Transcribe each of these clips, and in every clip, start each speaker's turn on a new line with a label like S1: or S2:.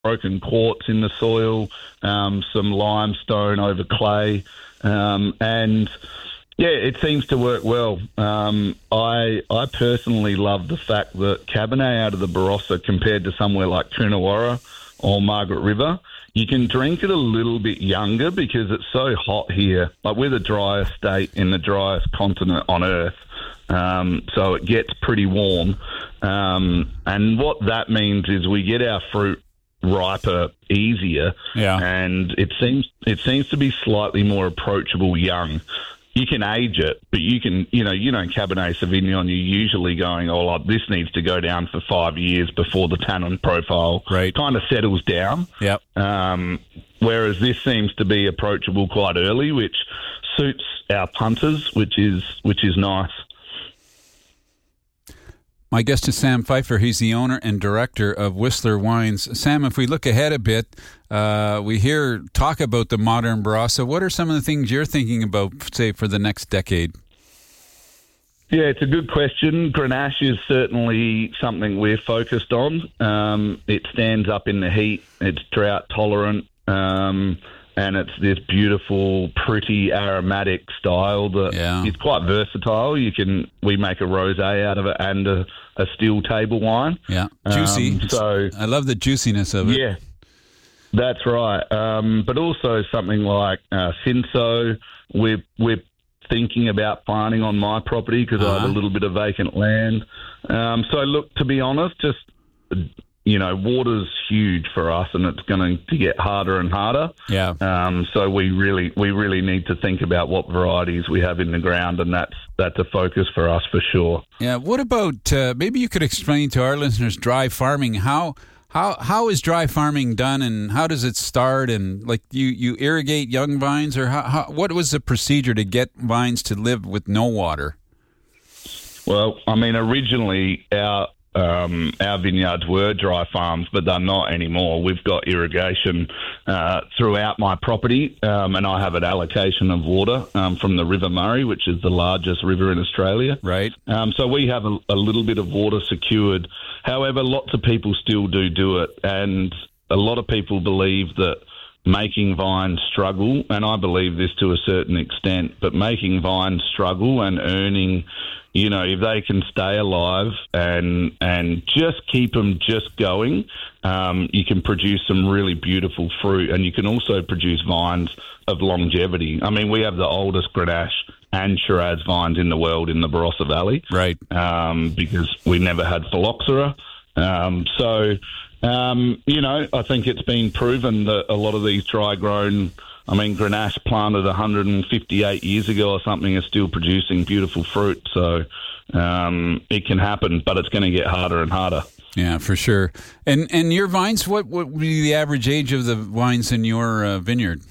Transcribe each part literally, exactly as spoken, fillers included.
S1: broken quartz in the soil, um, some limestone over clay, um, and yeah, it seems to work well. Um, I I personally love the fact that Cabernet out of the Barossa compared to somewhere like Coonawarra or Margaret River, you can drink it a little bit younger because it's so hot here. Like, we're the driest state in the driest continent on Earth, um, so it gets pretty warm. Um, and what that means is we get our fruit riper easier,
S2: yeah.
S1: and it seems it seems to be slightly more approachable young. You can age it, but you can, you know, you know, Cabernet Sauvignon, you're usually going, oh, like, this needs to go down for five years before the tannin profile
S2: right.
S1: kind of settles down.
S2: Yep.
S1: Um, whereas this seems to be approachable quite early, which suits our punters, which is which is nice.
S2: My guest is Sam Pfeiffer. He's the owner and director of Whistler Wines. Sam, if we look ahead a bit, uh, we hear talk about the modern Barossa. What are some of the things you're thinking about, say, for the next decade?
S1: Yeah, it's a good question. Grenache is certainly something we're focused on. Um, it stands up in the heat. It's drought tolerant. Um, and it's this beautiful, pretty, aromatic style that
S2: yeah.
S1: is quite versatile. You can we make a rosé out of it and a, a steel table wine.
S2: Yeah, juicy.
S1: Um, so
S2: I love the juiciness of it.
S1: Yeah, that's right. Um, but also something like uh, Cinsault, we're we're thinking about planting on my property because uh-huh. I have a little bit of vacant land. Um, so look, to be honest, just. You know, water's huge for us, and it's going to get harder and harder.
S2: Yeah.
S1: Um, so we really, we really need to think about what varieties we have in the ground, and that's that's a focus for us for sure.
S2: Yeah. What about uh, maybe you could explain to our listeners dry farming? How how how is dry farming done, and how does it start? And like you, you irrigate young vines, or how, how what was the procedure to get vines to live with no water?
S1: Well, I mean, originally our Um, our vineyards were dry farms, but they're not anymore. We've got irrigation uh, throughout my property, um, and I have an allocation of water um, from the River Murray, which is the largest river in Australia.
S2: Right.
S1: Um, so we have a, a little bit of water secured. However, lots of people still do do it, and a lot of people believe that making vines struggle, and I believe this to a certain extent, but making vines struggle and earning, you know, if they can stay alive and and just keep them just going, um, you can produce some really beautiful fruit, and you can also produce vines of longevity. I mean, we have the oldest Grenache and Shiraz vines in the world in the Barossa Valley,
S2: right?
S1: Um, because we never had phylloxera. Um, so, um, you know, I think it's been proven that a lot of these dry-grown, I mean, Grenache planted one hundred fifty-eight years ago or something is still producing beautiful fruit. So um, it can happen, but it's going to get harder and harder.
S2: Yeah, for sure. And and your vines, what, what would be the average age of the vines in your uh, vineyard?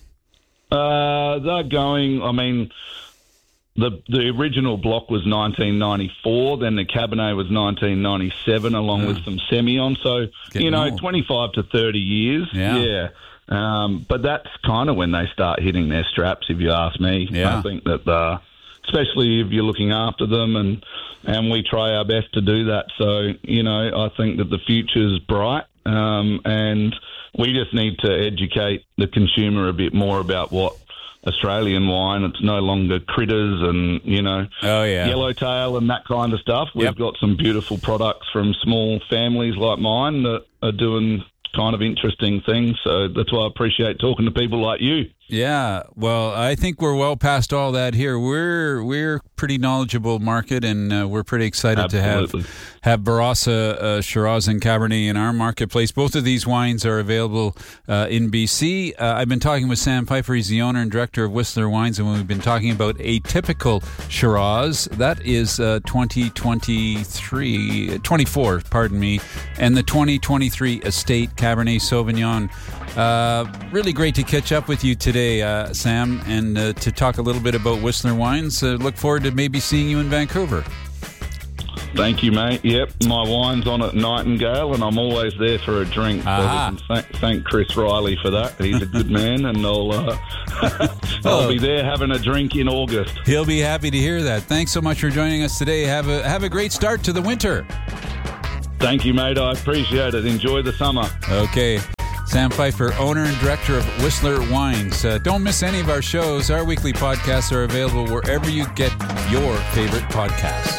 S1: Uh, they're going, I mean, the the original block was nineteen ninety-four, then the Cabernet was nineteen ninety-seven, along yeah. with some Semillon. So, Getting you know, old. twenty-five to thirty years.
S2: Yeah.
S1: yeah. Um, but that's kind of when they start hitting their straps, if you ask me.
S2: Yeah.
S1: I think that, uh, especially if you're looking after them, and, and we try our best to do that. So, you know, I think that the future's bright, um, and we just need to educate the consumer a bit more about what Australian wine. It's no longer critters and, you know,
S2: oh, yeah.
S1: yellowtail and that kind of stuff. We've
S2: Yep.
S1: got some beautiful products from small families like mine that are doing kind of interesting things. So that's why I appreciate talking to people like you.
S2: Yeah, well, I think we're well past all that here. We're we're pretty knowledgeable market, and uh, we're pretty excited
S1: Absolutely.
S2: to have have Barossa, uh, Shiraz, and Cabernet in our marketplace. Both of these wines are available uh, in B C. Uh, I've been talking with Sam Pfeiffer. He's the owner and director of Whistler Wines, and we've been talking about Atypical Shiraz. That is uh, twenty twenty-three, twenty-four, pardon me, and the twenty twenty-three Estate Cabernet Sauvignon. Uh, really great to catch up with you today, uh, Sam, and uh, to talk a little bit about Whistler Wines. Uh, look forward to maybe seeing you in Vancouver.
S1: Thank you, mate. Yep, my wine's on at Nightingale, and I'm always there for a drink. So we can thank, thank Chris Riley for that. He's a good man, and I'll uh, I'll be there having a drink in August.
S2: He'll be happy to hear that. Thanks so much for joining us today. Have a have a great start to the winter.
S1: Thank you, mate. I appreciate it. Enjoy the summer.
S2: Okay. Sam Pfeiffer, owner and director of Whistler Wines. Uh, don't miss any of our shows. Our weekly podcasts are available wherever you get your favorite podcasts.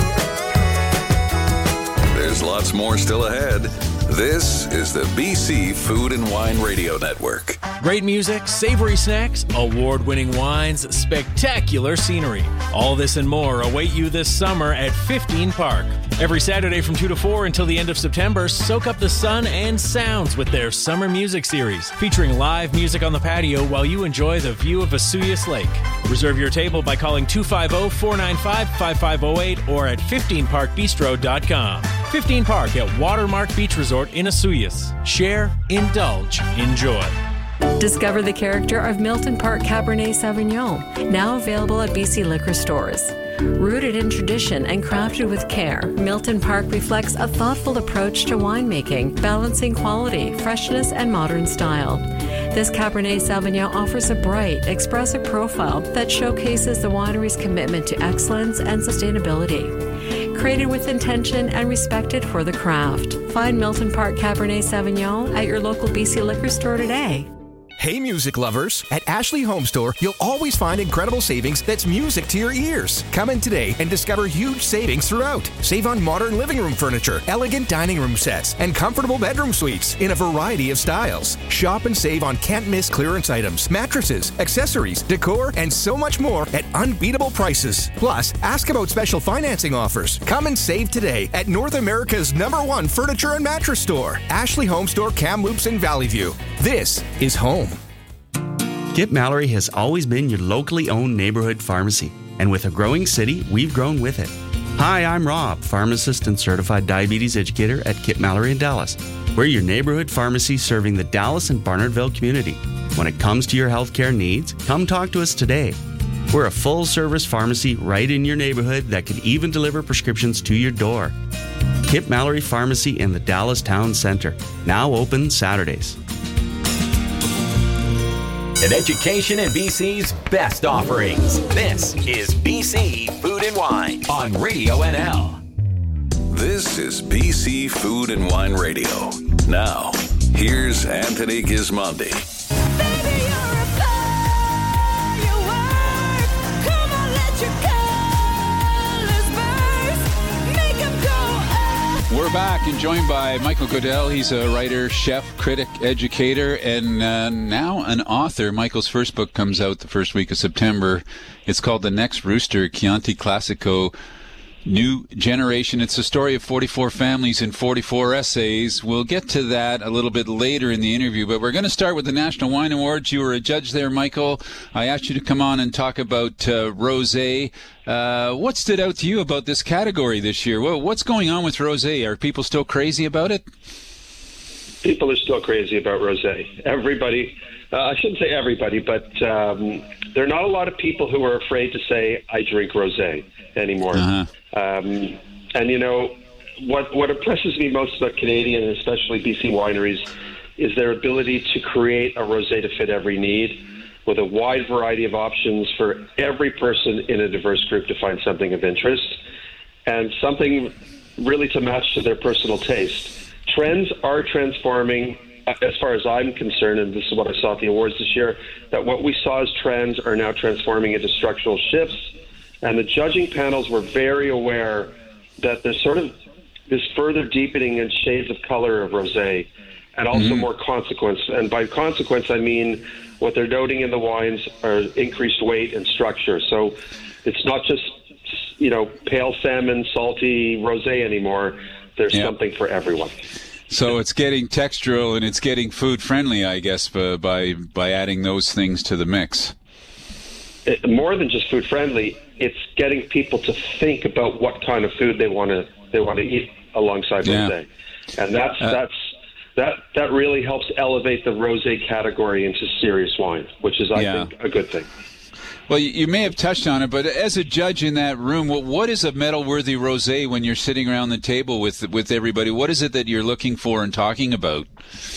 S3: There's lots more still ahead. This is the B C Food and Wine Radio Network.
S4: Great music, savory snacks, award-winning wines, spectacular scenery. All this and more await you this summer at fifteen Park. Every Saturday from two to four until the end of September, soak up the sun and sounds with their Summer Music Series, featuring live music on the patio while you enjoy the view of Vesuvius Lake. Reserve your table by calling two five zero, four nine five, five five zero eight or at fifteen park bistro dot com. fifteen Park at Watermark Beach Resort in Vesuvius. Share, indulge, enjoy.
S5: Discover the character of Milton Park Cabernet Sauvignon, now available at B C liquor stores. Rooted in tradition and crafted with care, Milton Park reflects a thoughtful approach to winemaking, balancing quality, freshness, and modern style. This Cabernet Sauvignon offers a bright, expressive profile that showcases the winery's commitment to excellence and sustainability. Created with intention and respected for the craft. Find Milton Park Cabernet Sauvignon at your local B C liquor store today.
S6: Hey, music lovers! At Ashley Home Store, you'll always find incredible savings that's music to your ears. Come in today and discover huge savings throughout. Save on modern living room furniture, elegant dining room sets, and comfortable bedroom suites in a variety of styles. Shop and save on can't-miss clearance items, mattresses, accessories, decor, and so much more at unbeatable prices. Plus, ask about special financing offers. Come and save today at North America's number one furniture and mattress store, Ashley Home Store, Kamloops in Valley View. This is home.
S7: Kip Mallory has always been your locally owned neighborhood pharmacy, and with a growing city, we've grown with it. Hi, I'm Rob, pharmacist and certified diabetes educator at Kip Mallory in Dallas. We're your neighborhood pharmacy serving the Dallas and Barnardville community. When it comes to your healthcare needs, come talk to us today. We're a full-service pharmacy right in your neighborhood that can even deliver prescriptions to your door. Kip Mallory Pharmacy in the Dallas Town Center, now open Saturdays.
S8: An education in B C's best offerings. This is B C Food and Wine on Radio N L.
S3: This is B C Food and Wine Radio. Now, here's Anthony Gismondi.
S9: Baby, you're a firework. Come on, let your colors burst. Make 'em go up.
S2: We're back and joined by Michael Goodell. He's a writer, chef, critic, educator, and uh, now an author. Michael's first book comes out the first week of September. It's called The Next Rooster, Chianti Classico, New Generation. It's a story of forty-four families and forty-four essays. We'll get to that a little bit later in the interview, but we're going to start with the National Wine Awards. You were a judge there, Michael. I asked you to come on and talk about uh, rosé. Uh, what stood out to you about this category this year? Well, what's going on with rosé? Are people still crazy about it?
S10: People are still crazy about rosé. Everybody, uh, I shouldn't say everybody, but um, there are not a lot of people who are afraid to say, I drink rosé anymore. Uh-huh. Um, and, you know, what what impresses me most about Canadian and especially B C wineries is their ability to create a rosé to fit every need with a wide variety of options for every person in a diverse group to find something of interest and something really to match to their personal taste. Trends are transforming, as far as I'm concerned, and this is what I saw at the awards this year, that what we saw as trends are now transforming into structural shifts. And the judging panels were very aware that there's sort of this further deepening in shades of color of rosé and also mm-hmm. more consequence. And by consequence, I mean what they're noting in the wines are increased weight and structure. So it's not just, you know, pale salmon, salty rosé anymore. There's yep. something for everyone.
S2: So it's getting textural and it's getting food friendly, I guess, by by adding those things to the mix.
S10: It, more than just food friendly, it's getting people to think about what kind of food they want to they want to eat alongside yeah. rosé, and that's uh, that's that that really helps elevate the rosé category into serious wine, which is I yeah. think a good thing.
S2: Well, you may have touched on it, but as a judge in that room, what is a medal-worthy rosé when you're sitting around the table with with everybody? What is it that you're looking for and talking about?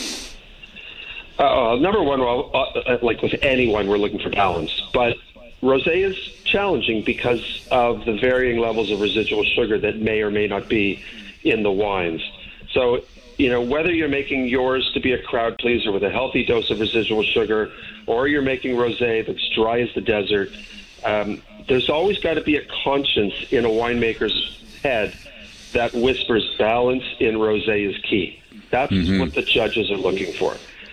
S10: Uh, number one, well, uh, like with anyone, we're looking for balance, but rosé is challenging because of the varying levels of residual sugar that may or may not be in the wines. So, you know, whether you're making yours to be a crowd pleaser with a healthy dose of residual sugar, or you're making rosé that's dry as the desert, um, there's always got to be a conscience in a winemaker's head that whispers balance in rosé is key. That's mm-hmm. what the judges are looking for.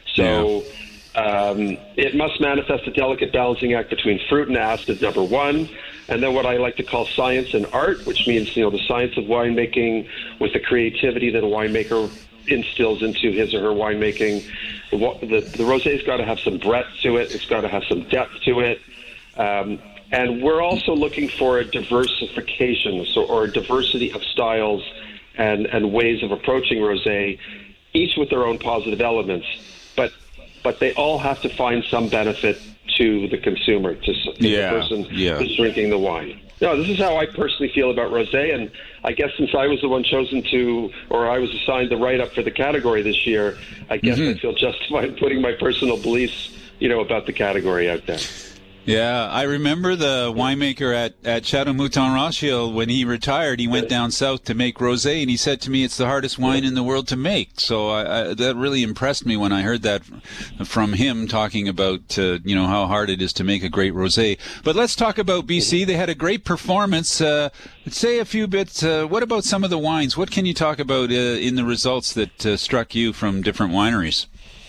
S10: So yeah. um, it must manifest a delicate balancing act between fruit and acid, number one, and then what I like to call science and art, which means, you know, the science of winemaking with the creativity that a winemaker instills into his or her winemaking. The, the, the rosé's got to have some breadth to it. It's got to have some depth to it. Um, and we're also looking for a diversification, so, or a diversity of styles and, and ways of approaching rosé, each with their own positive elements. But but they all have to find some benefit to the consumer, to, to
S2: yeah,
S10: the person
S2: yeah.
S10: who's drinking the wine. No, this is how I personally feel about rosé, and I guess since I was the one chosen to, or I was assigned the write-up for the category this year, I guess mm-hmm. I feel justified putting my personal beliefs, you know, about the category out there.
S2: Yeah, I remember the winemaker at, at Chateau Mouton Rothschild, when he retired, he went down south to make rosé, and he said to me, it's the hardest wine in the world to make. So I, I, that really impressed me when I heard that from him, talking about, uh, you know, how hard it is to make a great rosé. But let's talk about B C. They had a great performance. Uh, say a few bits. Uh, what about some of the wines? What can you talk about uh, in the results that uh, struck you from different wineries?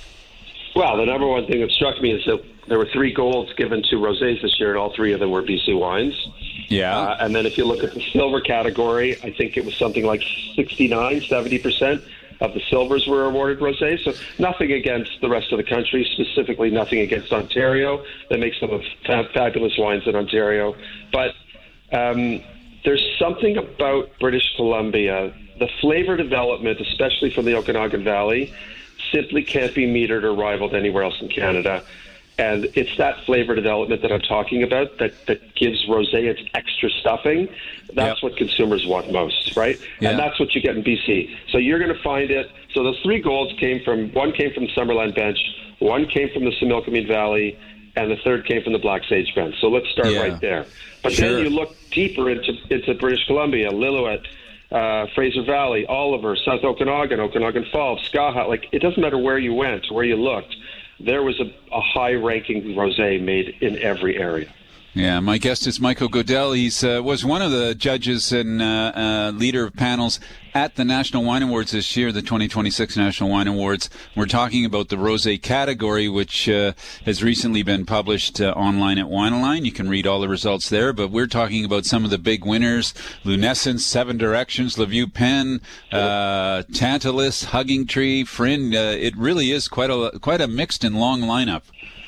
S10: Well, the number one thing that struck me is that there were three golds given to rosés this year, and all three of them were B C wines.
S2: Yeah.
S10: Uh, and then if you look at the silver category, I think it was something like sixty-nine, seventy percent of the silvers were awarded rosés. So nothing against the rest of the country, specifically nothing against Ontario. They make some of fa- fabulous wines in Ontario. But um, there's something about British Columbia, the flavor development, especially from the Okanagan Valley, simply can't be metered or rivaled anywhere else in Canada. And it's that flavor development that I'm talking about that, that gives rosé its extra stuffing. That's yep. what consumers want most, right? Yeah. And that's what you get in B C. So you're going to find it. So those three golds came from, one came from Summerland Bench, one came from the Similkameen Valley, and the third came from the Black Sage Bench. So let's start yeah. right there. But sure. then you look deeper into, into British Columbia, Lillooet, uh, Fraser Valley, Oliver, South Okanagan, Okanagan Falls, Skaha. Like, it doesn't matter where you went, where you looked. There was a, a high-ranking rosé made in every area.
S2: Yeah, my guest is Michael Godel. He uh, was one of the judges and uh, uh, leader of panels at the National Wine Awards this year, the twenty twenty-six National Wine Awards. We're talking about the rosé category, which uh, has recently been published uh, online at Wine-A-Line. You can read all the results there, but we're talking about some of the big winners: Lunescence, Seven Directions, La Vieux Pen, uh, Tantalus, Hugging Tree, Friend. Uh, it really is quite a quite a mixed and long lineup.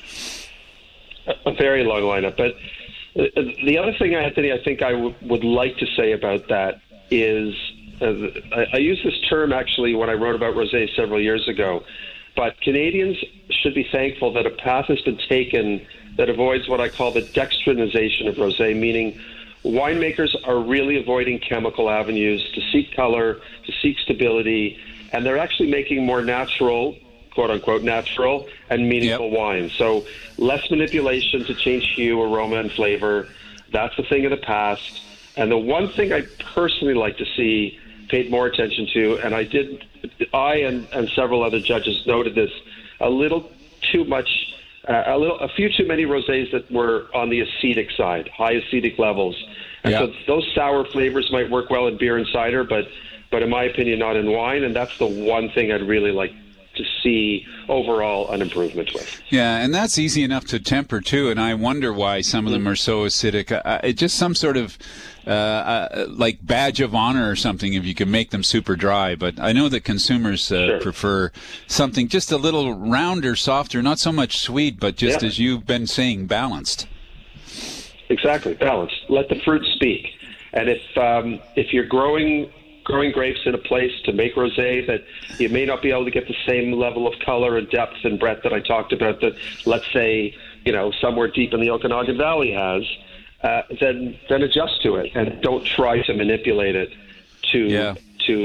S10: A very long lineup, but the other thing, Anthony, I think I w- would like to say about that is, uh, I, I used this term actually when I wrote about rosé several years ago, but Canadians should be thankful that a path has been taken that avoids what I call the dextrinization of rosé, meaning winemakers are really avoiding chemical avenues to seek color, to seek stability, and they're actually making more natural, quote-unquote natural, and meaningful yep. wine. So less manipulation to change hue, aroma, and flavor. That's a thing of the past. And the one thing I personally like to see paid more attention to, and I did, I and, and several other judges noted this, a little too much, uh, a little, a few too many rosés that were on the acetic side, high acetic levels. And yep. so those sour flavors might work well in beer and cider, but, but in my opinion, not in wine. And that's the one thing I'd really like to see overall an improvement with.
S2: Yeah, and that's easy enough to temper too, and I wonder why some of them are so acidic. Uh, it's just some sort of uh, uh, like badge of honor or something if you can make them super dry, but I know that consumers uh, sure. prefer something just a little rounder, softer, not so much sweet, but just yeah. as you've been saying, balanced.
S10: Exactly, balanced. Let the fruit speak. And if um, if you're growing growing grapes in a place to make rosé that you may not be able to get the same level of color and depth and breadth that I talked about that, let's say, you know, somewhere deep in the Okanagan Valley has, uh, then then adjust to it and don't try to manipulate it to yeah. to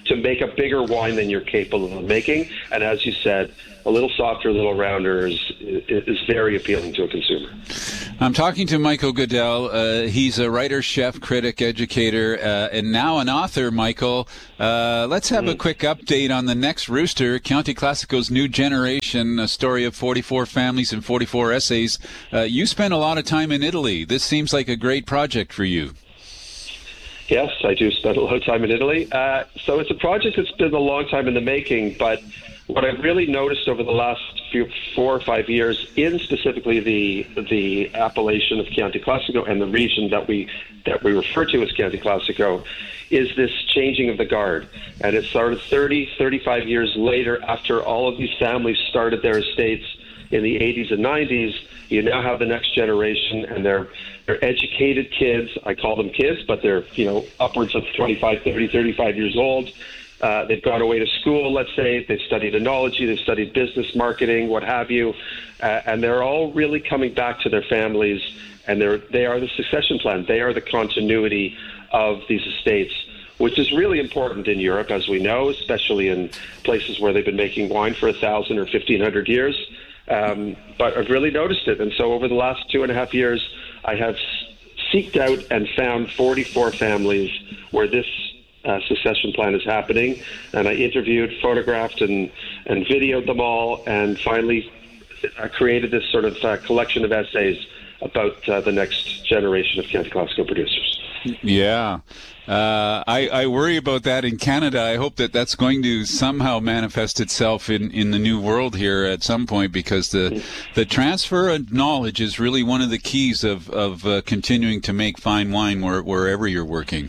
S10: to make a bigger wine than you're capable of making. And as you said, a little softer, a little rounder is, is very appealing to a consumer.
S2: I'm talking to Michael Goodell. Uh, he's a writer, chef, critic, educator, uh, and now an author, Michael. Uh, let's have mm. a quick update on the next Rooster, Chianti Classico's New Generation, a story of forty-four families and forty-four essays. Uh, you spent a lot of time in Italy. This seems like a great project for you.
S10: Yes, I do spend a lot of time in Italy. Uh, so it's a project that's been a long time in the making, but what I've really noticed over the last few four or five years, in specifically the the appellation of Chianti Classico and the region that we that we refer to as Chianti Classico, is this changing of the guard. And it started thirty, thirty-five years later, after all of these families started their estates in the eighties and nineties. You now have the next generation, and they're they're educated kids. I call them kids, but they're, you know, upwards of twenty-five, thirty, thirty-five years old. Uh, they've gone away to school, let's say. They've studied enology, they've studied business, marketing, what have you. Uh, and they're all really coming back to their families, and they're, they are the succession plan. They are the continuity of these estates, which is really important in Europe, as we know, especially in places where they've been making wine for one thousand or fifteen hundred years. Um, but I've really noticed it. And so over the last two and a half years, I have seeked out and found forty-four families where this Uh, succession plan is happening, and I interviewed, photographed, and and videoed them all, and finally uh, created this sort of uh, collection of essays about uh, the next generation of Chianti Classico producers.
S2: Yeah, uh, I, I worry about that in Canada. I hope that that's going to somehow manifest itself in, in the new world here at some point, because the the transfer of knowledge is really one of the keys of of uh, continuing to make fine wine where, wherever you're working.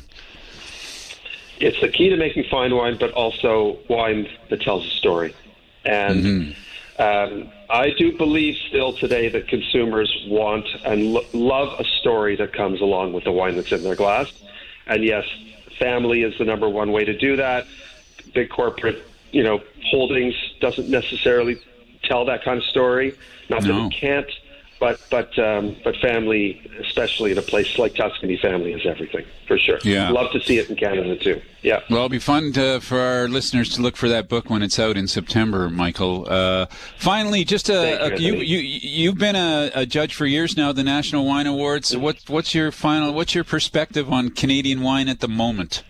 S10: It's the key to making fine wine, but also wine that tells a story. And mm-hmm. um, I do believe still today that consumers want and lo- love a story that comes along with the wine that's in their glass. And yes, family is the number one way to do that. Big corporate, you know, holdings doesn't necessarily tell that kind of story. Not that
S2: no.
S10: it can't, but but um, but family, especially in a place like Tuscany, family is everything, for sure.
S2: Yeah.
S10: Love to see it in Canada, too. Yeah.
S2: Well, it'll be fun to, for our listeners to look for that book when it's out in September, Michael. Uh, finally, just a, a, you, you, you've been a, a judge for years now at the National Wine Awards. What, what's your final, what's your perspective on Canadian wine at the moment?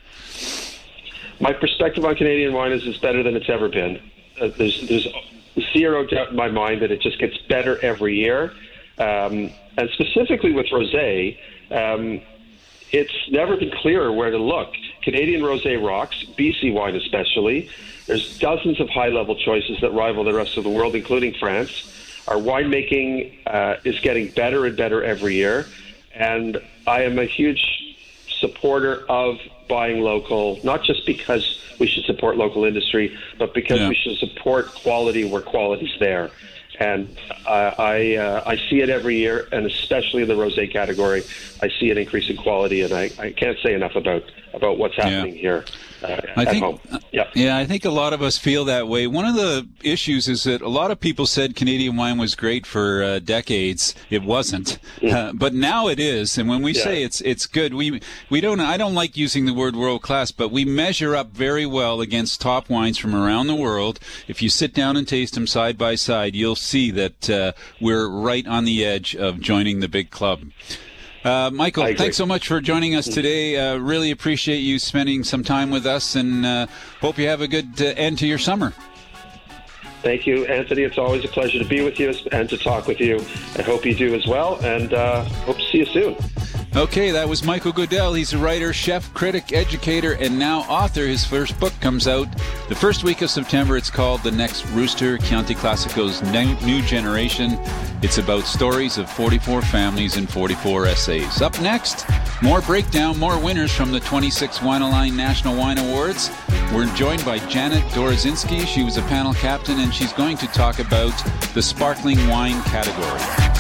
S10: My perspective on Canadian wine is it's better than it's ever been. Uh, there's, there's zero doubt in my mind that it just gets better every year. Um, and specifically with rosé, um, it's never been clearer where to look. Canadian rosé rocks, B C wine especially. There's dozens of high-level choices that rival the rest of the world, including France. Our winemaking uh, is getting better and better every year, and I am a huge supporter of buying local, not just because we should support local industry, but because yeah. we should support quality where quality's there. And uh, I uh, I see it every year, and especially in the rosé category, I see an increase in quality, and I, I can't say enough about, about what's happening yeah. here uh,
S2: I
S10: at
S2: think,
S10: home. Yeah.
S2: yeah, I think a lot of us feel that way. One of the issues is that a lot of people said Canadian wine was great for uh, decades. It wasn't, mm. uh, but now it is. And when we yeah. say it's it's good, we we don't. I don't like using the word world class, but we measure up very well against top wines from around the world. If you sit down and taste them side by side, you'll see that uh, we're right on the edge of joining the big club. Uh, Michael, thanks so much for joining us today. Uh, really appreciate you spending some time with us, and uh, hope you have a good uh, end to your summer.
S10: Thank you, Anthony. It's always a pleasure to be with you and to talk with you. I hope you do as well, and uh, hope to see you soon.
S2: Okay, that was Michael Goodell. He's a writer, chef, critic, educator, and now author. His first book comes out the first week of September. It's called The Next Rooster, Chianti Classico's New Generation. It's about stories of forty-four families and forty-four essays. Up next, more breakdown, more winners from the twenty-sixth Wine-A-Line National Wine Awards. We're joined by Janet Dorozinski. She was a panel captain, and she's going to talk about the sparkling wine category.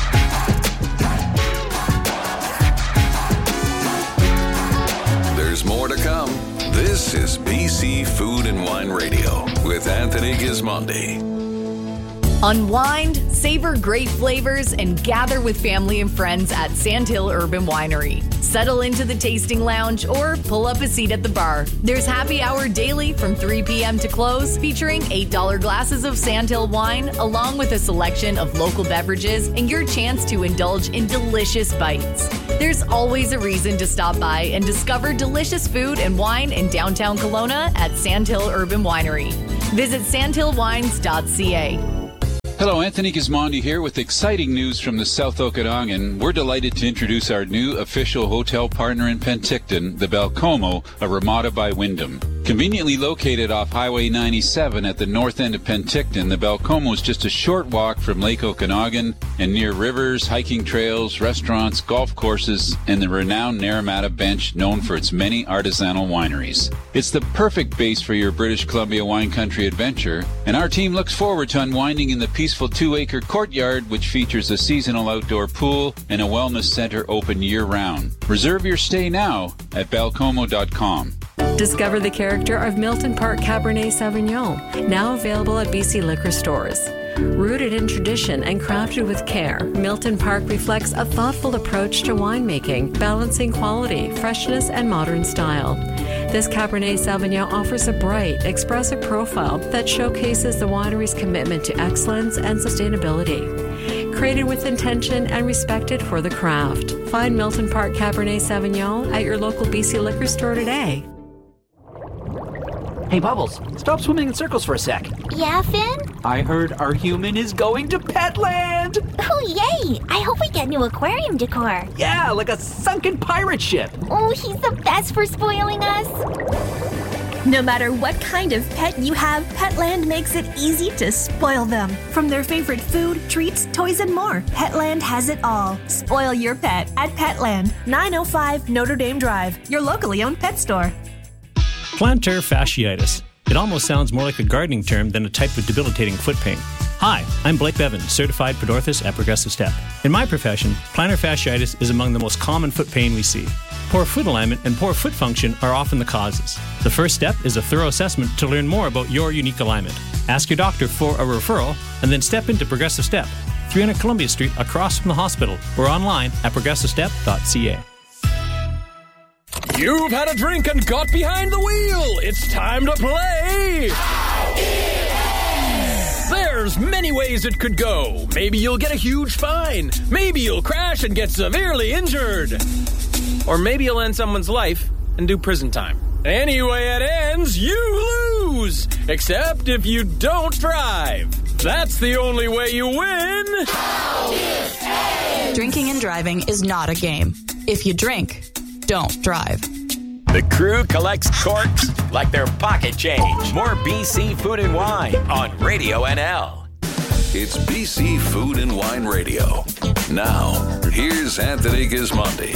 S3: There's more to come. This is B C Food and Wine Radio with Anthony Gismondi.
S11: Unwind, savor great flavors, and gather with family and friends at Sandhill Urban Winery. Settle into the tasting lounge or pull up a seat at the bar. There's happy hour daily from three p.m. to close, featuring eight dollars glasses of Sandhill wine, along with a selection of local beverages and your chance to indulge in delicious bites. There's always a reason to stop by and discover delicious food and wine in downtown Kelowna at Sandhill Urban Winery. Visit sandhill wines dot c a.
S2: Hello, Anthony Gismondi here with exciting news from the South Okanagan. We're delighted to introduce our new official hotel partner in Penticton, the Belcomo, a Ramada by Wyndham. Conveniently located off Highway ninety-seven at the north end of Penticton, the Belcomo is just a short walk from Lake Okanagan and near rivers, hiking trails, restaurants, golf courses, and the renowned Naramata Bench, known for its many artisanal wineries. It's the perfect base for your British Columbia wine country adventure, and our team looks forward to unwinding in the peaceful two-acre courtyard, which features a seasonal outdoor pool and a wellness center open year-round. Reserve your stay now at belcomo dot com.
S5: Discover the character of Milton Park Cabernet Sauvignon, now available at B C liquor stores. Rooted in tradition and crafted with care, Milton Park reflects a thoughtful approach to winemaking, balancing quality, freshness, and modern style. This Cabernet Sauvignon offers a bright, expressive profile that showcases the winery's commitment to excellence and sustainability. Created with intention and respected for the craft. Find Milton Park Cabernet Sauvignon at your local B C liquor store today.
S12: Hey, Bubbles, stop swimming in circles for a sec.
S13: Yeah, Finn?
S12: I heard our human is going to Petland!
S13: Oh, yay! I hope we get new aquarium decor.
S12: Yeah, like a sunken pirate ship.
S13: Oh, he's the best for spoiling us.
S14: No matter what kind of pet you have, Petland makes it easy to spoil them. From their favorite food, treats, toys, and more, Petland has it all. Spoil your pet at Petland, nine oh five Notre Dame Drive, your locally owned pet store.
S4: Plantar fasciitis. It almost sounds more like a gardening term than a type of debilitating foot pain. Hi, I'm Blake Bevan, certified podorthist at Progressive Step. In my profession, plantar fasciitis is among the most common foot pain we see. Poor foot alignment and poor foot function are often the causes. The first step is a thorough assessment to learn more about your unique alignment. Ask your doctor for a referral and then step into Progressive Step, three hundred Columbia Street across from the hospital, or online at progressive step dot c a.
S15: You've had a drink and got behind the wheel. It's time to play. There's many ways it could go. Maybe you'll get a huge fine. Maybe you'll crash and get severely injured. Or maybe you'll end someone's life and do prison time. Anyway it ends, you lose. Except if you don't drive. That's the only way you win.
S16: Drinking and driving is not a game. If you drink, don't drive.
S8: The crew collects corks like their pocket change. More B C Food and Wine on Radio N L.
S3: It's B C Food and Wine Radio. Now, here's Anthony Gismondi.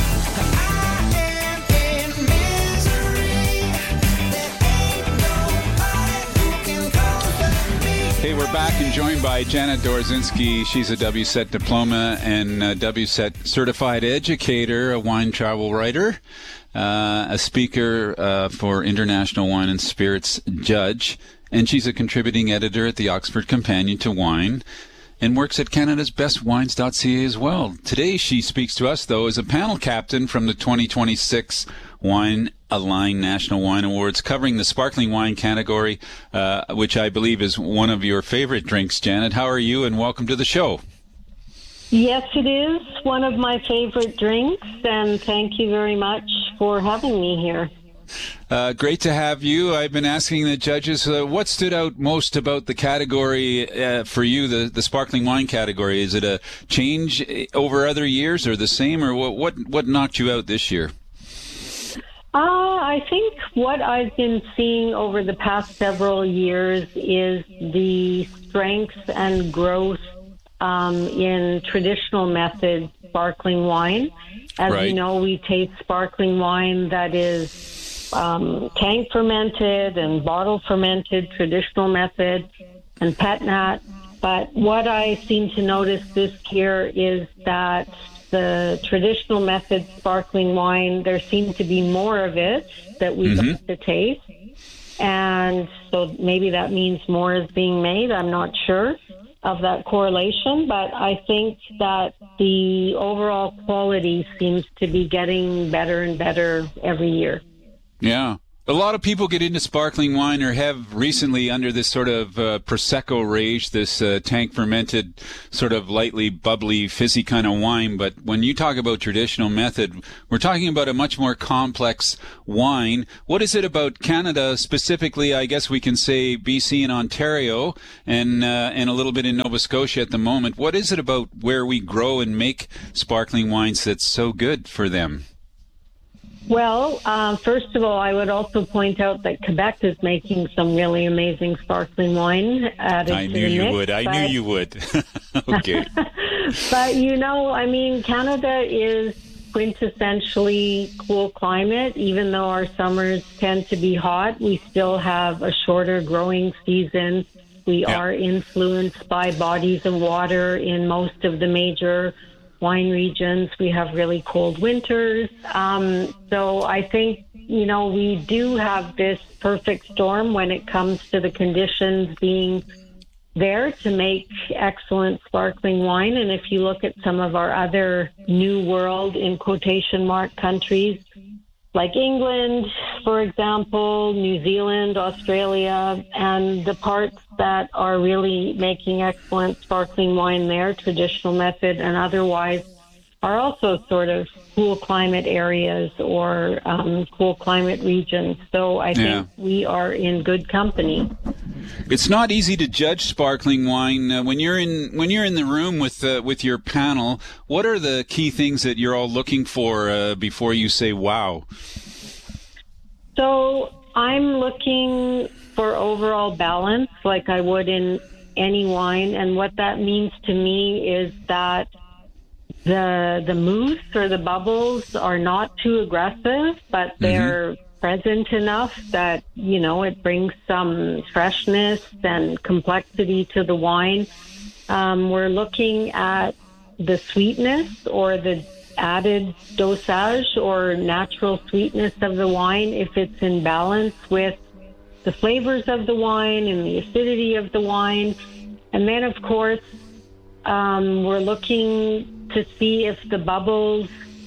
S2: Hey, we're back and joined by Janet Dorzinski. She's a W S E T diploma and a W S E T certified educator, a wine travel writer, uh, a speaker uh, for International Wine and Spirits Judge, and she's a contributing editor at the Oxford Companion to Wine and works at Canada's Best Wines dot c a as well. Today she speaks to us, though, as a panel captain from the twenty twenty-six Wine Align National Wine Awards, covering the sparkling wine category, uh, which I believe is one of your favorite drinks. Janet, how are you, and welcome to the show.
S17: Yes, it is one of my favorite drinks, and thank you very much for having me here.
S2: Uh, great to have you. I've been asking the judges, uh, what stood out most about the category uh, for you, the, the sparkling wine category? Is it a change over other years, or the same, or what, what, what knocked you out this year?
S17: Uh, I think what I've been seeing over the past several years is the strength and growth um, in traditional method sparkling wine. As
S18: Right.
S17: you know, we taste sparkling wine that is um, tank fermented and bottle fermented, traditional method, and pet nat. But what I seem to notice this year is that the traditional method sparkling wine, there seems to be more of it that we
S2: Mm-hmm.
S17: get to taste. And so maybe that means more is being made. I'm not sure of that correlation, but I think that the overall quality seems to be getting better and better every year.
S2: Yeah. A lot of people get into sparkling wine or have recently under this sort of uh, Prosecco rage, this uh, tank-fermented, sort of lightly bubbly, fizzy kind of wine. But when you talk about traditional method, we're talking about a much more complex wine. What is it about Canada specifically? I guess we can say B C and Ontario and, uh, and a little bit in Nova Scotia at the moment. What is it about where we grow and make sparkling wines that's so good for them?
S17: Well, uh, first of all, I would also point out that Quebec is making some really amazing sparkling wine added
S2: I
S17: to
S2: knew
S17: the
S2: you
S17: mix,
S2: would. I
S17: but,
S2: knew you would. Okay.
S17: But, you know, I mean, Canada is quintessentially cool climate. Even though our summers tend to be hot, we still have a shorter growing season. We
S2: Yeah.
S17: are influenced by bodies of water in most of the major wine regions. We have really cold winters. Um, so I think, you know, we do have this perfect storm when it comes to the conditions being there to make excellent sparkling wine. And if you look at some of our other new world, in quotation mark, countries, like England, for example, New Zealand, Australia, and the parts that are really making excellent sparkling wine there, traditional method and otherwise, are also sort of cool climate areas or um, cool climate regions. So I think
S2: Yeah.
S17: we are in good company.
S2: It's not easy to judge sparkling wine uh, when you're in when you're in the room with uh, with your panel. What are the key things that you're all looking for uh, before you say wow?
S17: So I'm looking for overall balance, like I would in any wine, and what that means to me is that the the mousse or the bubbles are not too aggressive, but they're present enough that, you know, it brings some freshness and complexity to the wine. Um, we're looking at the sweetness or the added dosage or natural sweetness of the wine, if it's in balance with the flavors of the wine and the acidity of the wine. And then, of course, um, we're looking to see if the bubbles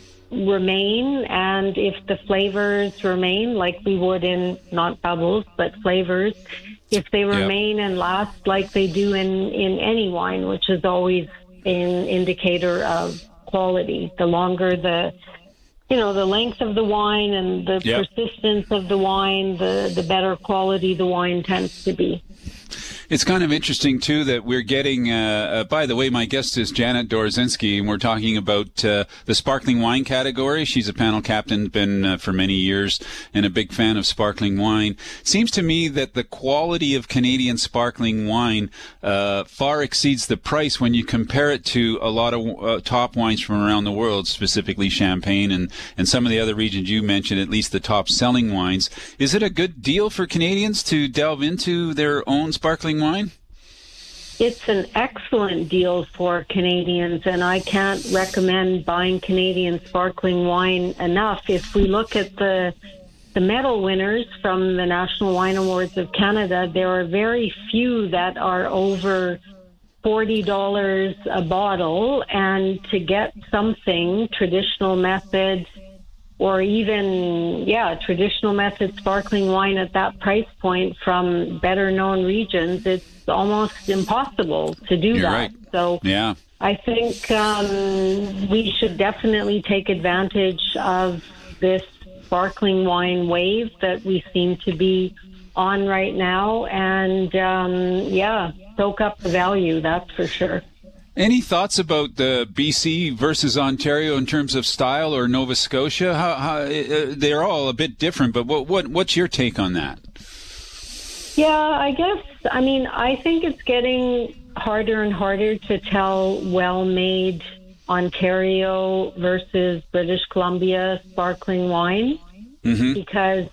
S17: remain and if the flavors remain, like we would in not bubbles but flavors, if they remain and last like they do in in any wine, which is always an indicator of quality. The longer the you know the length of the wine and the
S2: Yep.
S17: persistence of the wine, the the better quality the wine tends to be.
S2: It's kind of interesting, too, that we're getting, uh, uh, by the way, my guest is Janet Dorzinski, and we're talking about uh, the sparkling wine category. She's a panel captain, been uh, for many years, and a big fan of sparkling wine. Seems to me that the quality of Canadian sparkling wine uh, far exceeds the price when you compare it to a lot of uh, top wines from around the world, specifically Champagne and, and some of the other regions you mentioned, at least the top-selling wines. Is it a good deal for Canadians to delve into their own sparkling wine?
S17: It's an excellent deal for Canadians, and I can't recommend buying Canadian sparkling wine enough. If we look at the the medal winners from the National Wine Awards of Canada, there are very few that are over forty dollars a bottle, and to get something traditional method or even, yeah, traditional method sparkling wine at that price point from better known regions, it's almost impossible to do
S2: You're
S17: that.
S2: right.
S17: So
S2: Yeah.
S17: I think um, we should definitely take advantage of this sparkling wine wave that we seem to be on right now, and um, yeah, soak up the value, that's for sure.
S2: Any thoughts about the B C versus Ontario in terms of style, or Nova Scotia? How, how uh, they're all a bit different, but what, what what's your take on that?
S17: Yeah, I guess, I mean, I think it's getting harder and harder to tell well-made Ontario versus British Columbia sparkling wine,
S2: Mm-hmm.
S17: because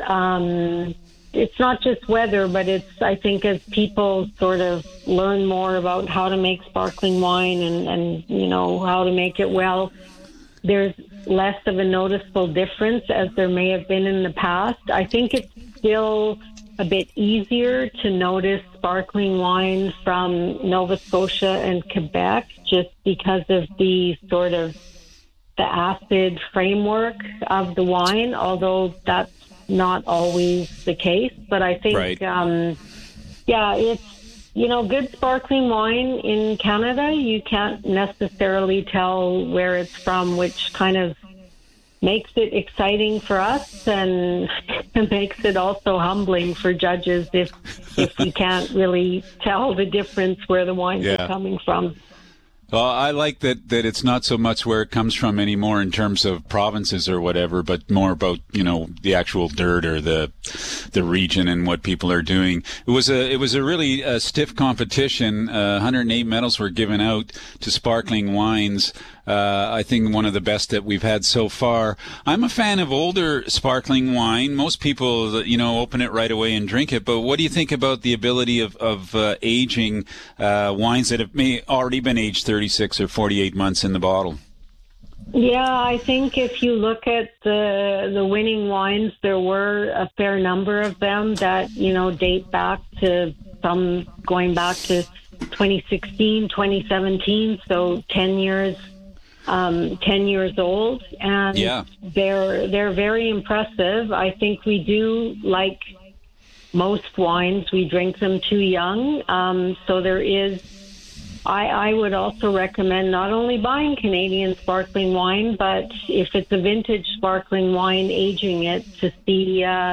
S17: um, it's not just weather, but it's, I think, as people sort of learn more about how to make sparkling wine and, and you know, how to make it well, there's less of a noticeable difference as there may have been in the past. I think it's still a bit easier to notice sparkling wine from Nova Scotia and Quebec just because of the sort of the acid framework of the wine, although that's not always the case. But I think,
S2: Right.
S17: um, yeah, it's, you know, good sparkling wine in Canada, you can't necessarily tell where it's from, which kind of makes it exciting for us and makes it also humbling for judges if if we can't really tell the difference where the wines
S2: Yeah.
S17: are coming from.
S2: Well, I like that, that it's not so much where it comes from anymore in terms of provinces or whatever, but more about, you know, the actual dirt or the the region and what people are doing. It was a it was a really uh, stiff competition. Uh, one hundred eight medals were given out to sparkling wines. Uh, I think one of the best that we've had so far. I'm a fan of older sparkling wine. Most people, you know, open it right away and drink it. But what do you think about the ability of, of uh, aging uh, wines that have may already been aged thirty-six or forty-eight months in the bottle?
S17: Yeah, I think if you look at the the winning wines, there were a fair number of them that, you know, date back to some going back to twenty sixteen, twenty seventeen, so ten years um, ten years old, and
S2: Yeah.
S17: they're they're very impressive. I think we do, like most wines, we drink them too young, um, so there is. I, I would also recommend not only buying Canadian sparkling wine, but if it's a vintage sparkling wine, aging it to see uh,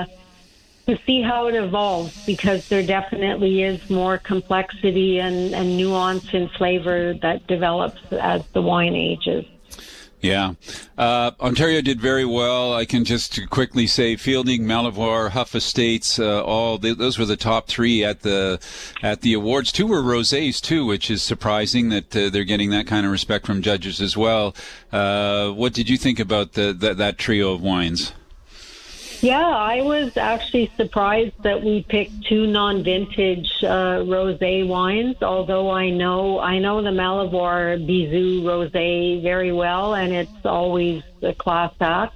S17: to see how it evolves, because there definitely is more complexity and, and nuance in flavor that develops as the wine ages.
S2: Yeah. Uh, Ontario did very well. I can just quickly say Fielding, Malivoire, Huff Estates, uh, all they, those were the top three at the at the awards. Two were rosés too, which is surprising that uh, they're getting that kind of respect from judges as well. Uh, what did you think about the, the, that trio of wines?
S17: Yeah, I was actually surprised that we picked two non-vintage uh, rosé wines. Although I know I know the Malivoire Bizou rosé very well, and it's always a class act.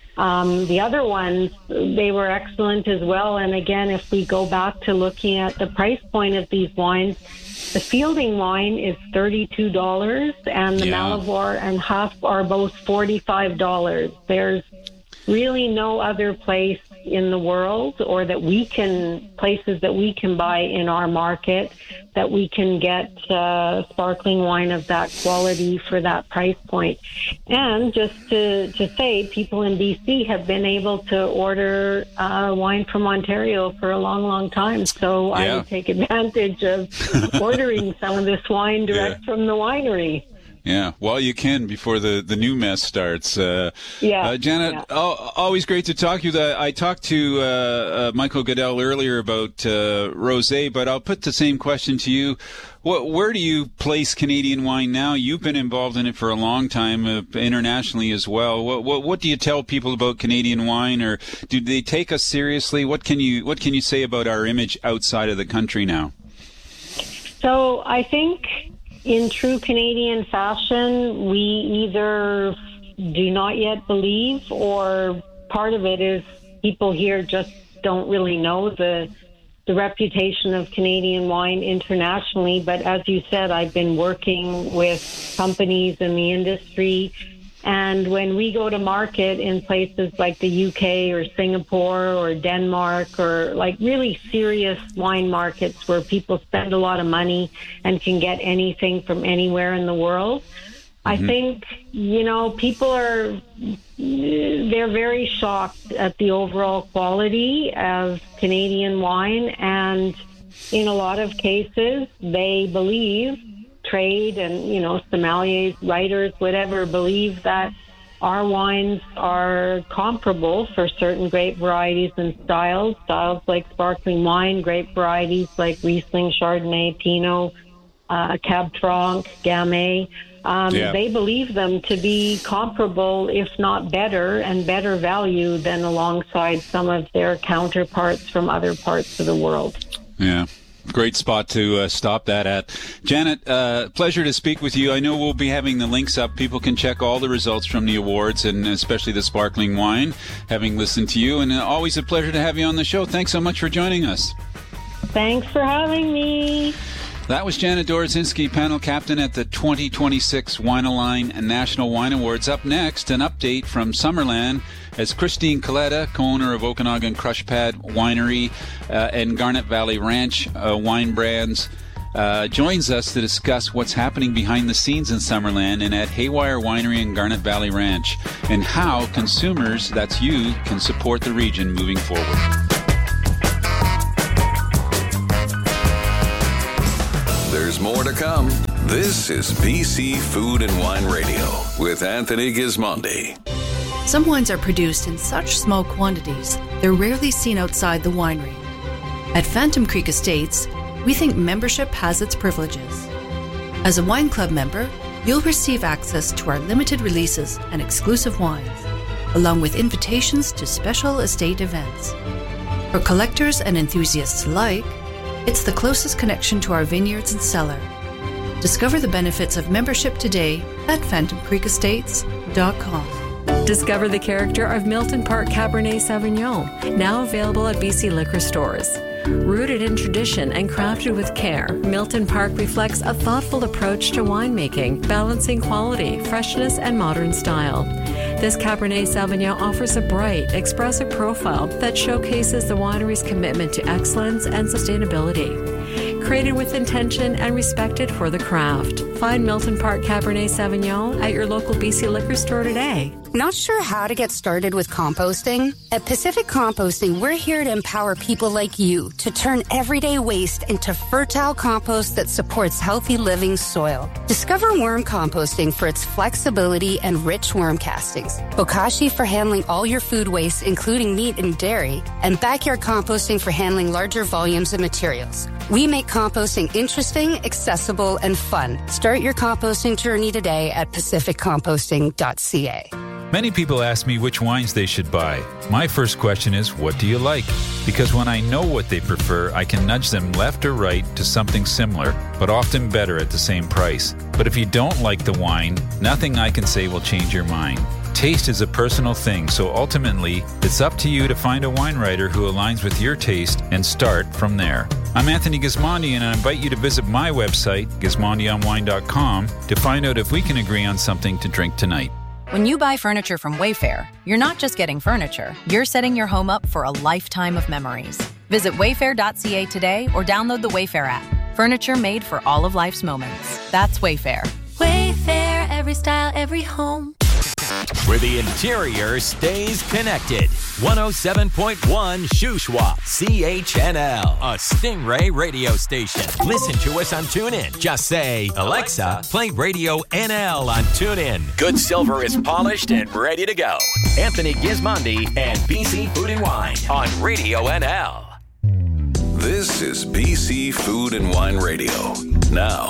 S17: Um, the other ones, they were excellent as well. And again, if we go back to looking at the price point of these wines, the Fielding wine is thirty-two dollars, and the
S2: Yeah.
S17: Malivoire and Huff are both forty-five dollars. There's really no other place in the world, or that we can, places that we can buy in our market, that we can get uh, sparkling wine of that quality for that price point. And just to, to say, people in B C have been able to order uh, wine from Ontario for a long, long time. So I
S2: Yeah.
S17: would take advantage of ordering some of this wine direct
S2: Yeah.
S17: from the winery.
S2: Yeah, well, you can before the, the new mess starts. Uh,
S17: Yeah,
S2: uh, Janet,
S17: yeah.
S2: al- always great to talk to you. I, I talked to uh, uh, Michael Goodell earlier about uh, rosé, but I'll put the same question to you. What, where do you place Canadian wine now? You've been involved in it for a long time, uh, internationally as well. What, what what do you tell people about Canadian wine, or do they take us seriously? What can you what can you say about our image outside of the country now?
S17: So I think in true Canadian fashion, we either do not yet believe, or part of it is people here just don't really know the the reputation of Canadian wine internationally. But as you said, I've been working with companies in the industry, and when we go to market in places like the U K or Singapore or Denmark, or like really serious wine markets where people spend a lot of money and can get anything from anywhere in the world, I think, you know, people are, they're very shocked at the overall quality of Canadian wine. And in a lot of cases, they believe, trade and, you know, sommeliers, writers, whatever, believe that our wines are comparable for certain grape varieties and styles, styles like sparkling wine, grape varieties like Riesling, Chardonnay, Pinot, uh, Cab Franc, Gamay. Um,
S2: Yeah.
S17: They believe them to be comparable, if not better, and better value than alongside some of their counterparts from other parts of the world.
S2: Yeah. Great spot to uh, stop that at. Janet, uh, pleasure to speak with you. I know we'll be having the links up. People can check all the results from the awards, and especially the sparkling wine, having listened to you. And uh, always a pleasure to have you on the show. Thanks so much for joining us.
S17: Thanks for having me.
S2: That was Janet Dorozinski, panel captain at the twenty twenty-six Wine-A-Line and National Wine Awards. Up next, an update from Summerland as Christine Coletta, co-owner of Okanagan Crush Pad Winery uh, and Garnet Valley Ranch uh, wine brands, uh, joins us to discuss what's happening behind the scenes in Summerland and at Haywire Winery and Garnet Valley Ranch, and how consumers, that's you, can support the region moving forward.
S3: There's more to come. This is B C Food and Wine Radio with Anthony Gismondi.
S18: Some wines are produced in such small quantities, they're rarely seen outside the winery. At Phantom Creek Estates, we think membership has its privileges. As a wine club member, you'll receive access to our limited releases and exclusive wines, along with invitations to special estate events. For collectors and enthusiasts alike, it's the closest connection to our vineyards and cellar. Discover the benefits of membership today at phantom creek estates dot com.
S5: Discover the character of Milton Park Cabernet Sauvignon, now available at B C liquor stores. Rooted in tradition and crafted with care, Milton Park reflects a thoughtful approach to winemaking, balancing quality, freshness, and modern style. This Cabernet Sauvignon offers a bright, expressive profile that showcases the winery's commitment to excellence and sustainability. Created with intention and respected for the craft. Find Milton Park Cabernet Sauvignon at your local B C liquor store today.
S19: Not sure how to get started with composting? At Pacific Composting, we're here to empower people like you to turn everyday waste into fertile compost that supports healthy living soil. Discover worm composting for its flexibility and rich worm castings, Bokashi for handling all your food waste, including meat and dairy, and backyard composting for handling larger volumes of materials. We make composting interesting, accessible, and fun. Start your composting journey today at pacific composting dot c a.
S2: Many people ask me which wines they should buy. My first question is, what do you like? Because when I know what they prefer, I can nudge them left or right to something similar, but often better at the same price. But if you don't like the wine, nothing I can say will change your mind. Taste is a personal thing, so ultimately, it's up to you to find a wine writer who aligns with your taste and start from there. I'm Anthony Gismondi, and I invite you to visit my website, gismondi on wine dot com, to find out if we can agree on something to drink tonight.
S20: When you buy furniture from Wayfair, you're not just getting furniture, you're setting your home up for a lifetime of memories. Visit wayfair dot c a today or download the Wayfair app. Furniture made for all of life's moments. That's Wayfair.
S5: Wayfair, every style, every home.
S8: Where the interior stays connected. one oh seven point one Shuswap, C H N L, a Stingray radio station. Listen to us on TuneIn. Just say, Alexa, play Radio N L on TuneIn. Good silver is polished and ready to go. Anthony Gismondi and B C Food and Wine on Radio N L.
S3: This is B C Food and Wine Radio. Now,